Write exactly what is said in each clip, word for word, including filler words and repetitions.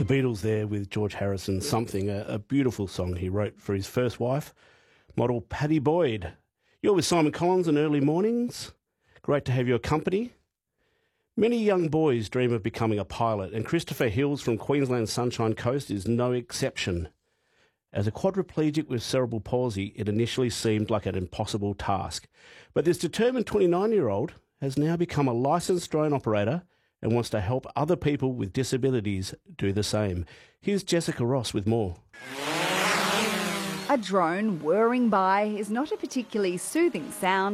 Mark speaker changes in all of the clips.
Speaker 1: The Beatles there with George Harrison, Something, a, a beautiful song he wrote for his first wife, model Pattie Boyd. You're with Simon Collins in Early Mornings. Great to have your company. Many young boys dream of becoming a pilot, and Christopher Hills from Queensland's Sunshine Coast is no exception. As a quadriplegic with cerebral palsy, it initially seemed like an impossible task. But this determined twenty-nine-year-old has now become a licensed drone operator and wants to help other people with disabilities do the same. Here's Jessica Ross with more.
Speaker 2: A drone whirring by is not a particularly soothing sound,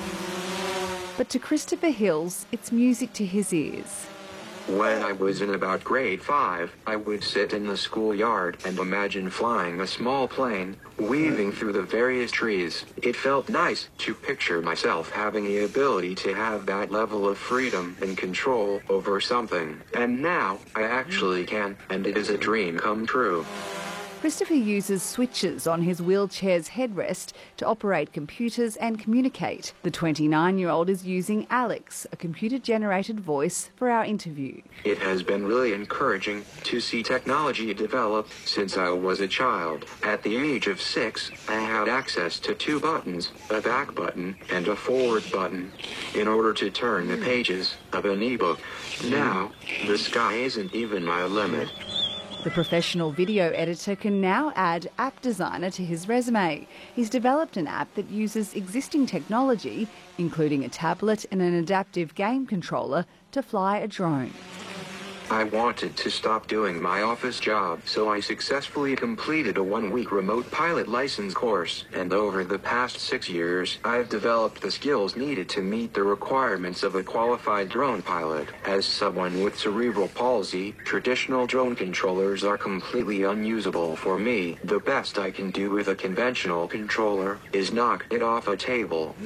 Speaker 2: but to Christopher Hills, it's music to his ears.
Speaker 3: When I was in about grade five, I would sit in the schoolyard and imagine flying a small plane, weaving through the various trees. It felt nice to picture myself having the ability to have that level of freedom and control over something. And now, I actually can, and it is a dream come true.
Speaker 2: Christopher uses switches on his wheelchair's headrest to operate computers and communicate. The twenty-nine-year-old is using Alex, a computer-generated voice, for our interview.
Speaker 3: It has been really encouraging to see technology develop since I was a child. At the age of six, I had access to two buttons, a back button and a forward button, in order to turn the pages of an ebook. Now, the sky isn't even my limit.
Speaker 2: The professional video editor can now add app designer to his resume. He's developed an app that uses existing technology, including a tablet and an adaptive game controller, to fly a drone.
Speaker 3: I wanted to stop doing my office job, so I successfully completed a one-week remote pilot license course, and over the past six years, I've developed the skills needed to meet the requirements of a qualified drone pilot. As someone with cerebral palsy, traditional drone controllers are completely unusable for me. The best I can do with a conventional controller is knock it off a table.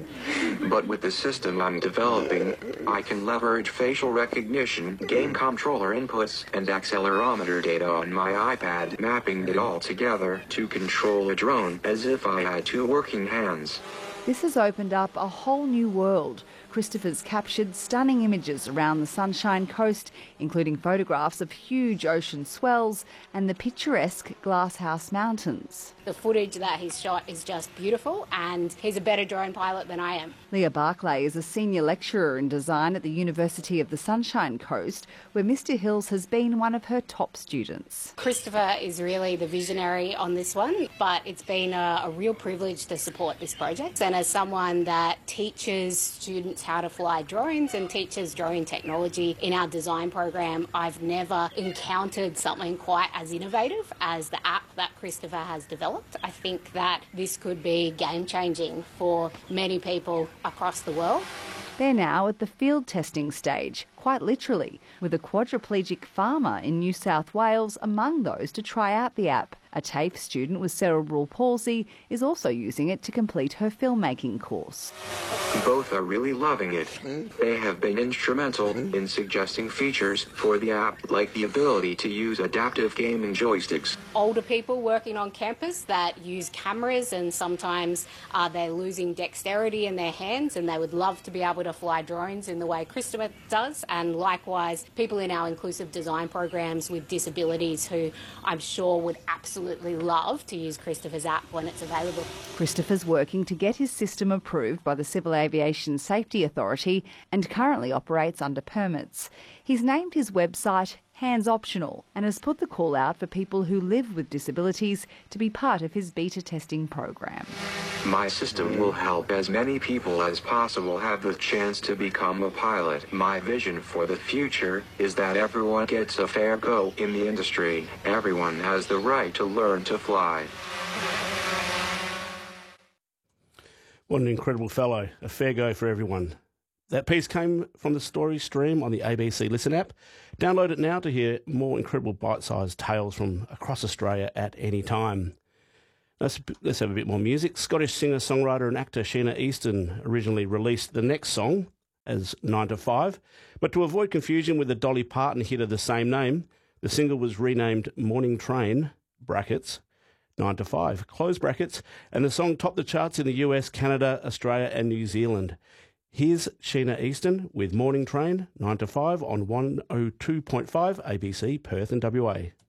Speaker 3: But with the system I'm developing, I can leverage facial recognition, game controller inputs, and accelerometer data on my iPad, mapping it all together to control a drone as if I had two working hands.
Speaker 2: This has opened up a whole new world. Christopher's captured stunning images around the Sunshine Coast, including photographs of huge ocean swells and the picturesque Glasshouse Mountains.
Speaker 4: The footage that he's shot is just beautiful, and he's a better drone pilot than I am.
Speaker 2: Leah Barclay is a senior lecturer in design at the University of the Sunshine Coast, where Mister Hills has been one of her top students.
Speaker 4: Christopher is really the visionary on this one, but it's been a, a real privilege to support this project. And as someone that teaches students how to fly drones and teaches drone technology in our design program, I've never encountered something quite as innovative as the app that Christopher has developed. I think that this could be game-changing for many people across the world.
Speaker 2: They're now at the field testing stage, quite literally, with a quadriplegic farmer in New South Wales among those to try out the app. A TAFE student with cerebral palsy is also using it to complete her filmmaking course.
Speaker 3: Both are really loving it. They have been instrumental in suggesting features for the app, like the ability to use adaptive gaming joysticks.
Speaker 4: Older people working on campus that use cameras, and sometimes uh, they're losing dexterity in their hands, and they would love to be able to fly drones in the way Christopher does. And likewise, people in our inclusive design programs with disabilities who I'm sure would absolutely absolutely love to use Christopher's app when it's available.
Speaker 2: Christopher's working to get his system approved by the Civil Aviation Safety Authority and currently operates under permits. He's named his website Hands Optional and has put the call out for people who live with disabilities to be part of his beta testing program.
Speaker 3: My system will help as many people as possible have the chance to become a pilot. My vision for the future is that everyone gets a fair go in the industry. Everyone has the right to learn to fly.
Speaker 1: What an incredible fellow. A fair go for everyone. That piece came from the Story Stream on the A B C Listen app. Download it now to hear more incredible bite-sized tales from across Australia at any time. Let's, let's have a bit more music. Scottish singer, songwriter and actor Sheena Easton originally released the next song as nine to five, but to avoid confusion with the Dolly Parton hit of the same name, the single was renamed Morning Train, brackets, nine to five, close brackets, and the song topped the charts in the U S, Canada, Australia and New Zealand. Here's Sheena Easton with Morning Train, nine to five on one oh two point five A B C Perth and W A.